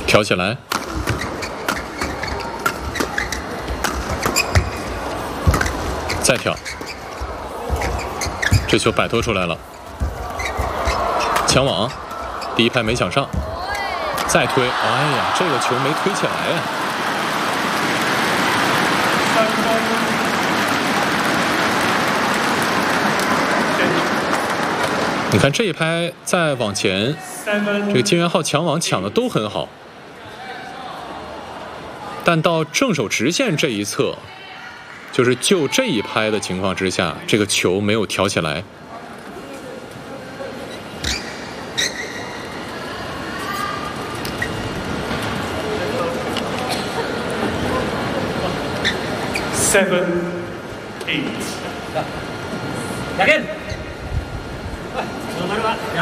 挑起来，再挑，这球摆脱出来了，抢网，第一拍没抢上，再推，哎呀，这个球没推起来呀。你看这一拍再往前，这个金元浩抢网抢的都很好，但到正手直线这一侧，就是就这一拍的情况之下，这个球没有挑起来。 7, 8. 亚根，喂，手拿着吧，这样。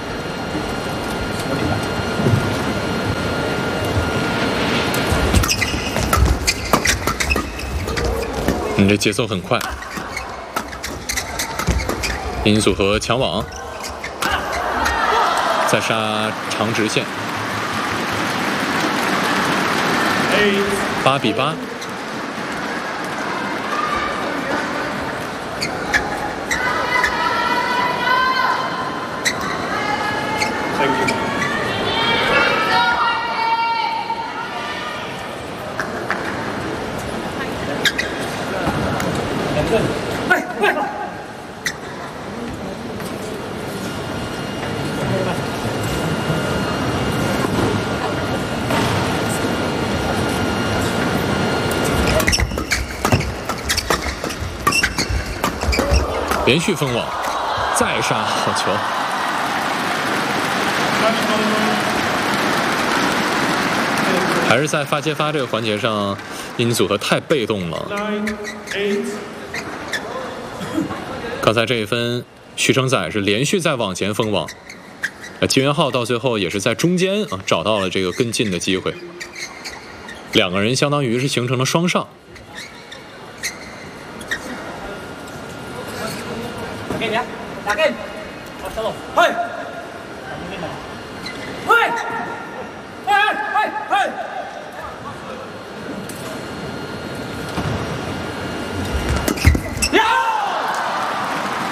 你这节奏很快，因组合抢网，再杀长直线，8比8。连续封网，再杀好球。还是在发接发这个环节上，印尼组合太被动了。刚才这一分，徐承宰是连续在往前封网，金元浩到最后也是在中间啊找到了这个跟进的机会，两个人相当于是形成了双上。 打根，好，小龙，嘿，嘿，嘿。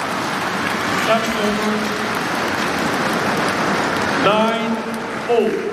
9-4.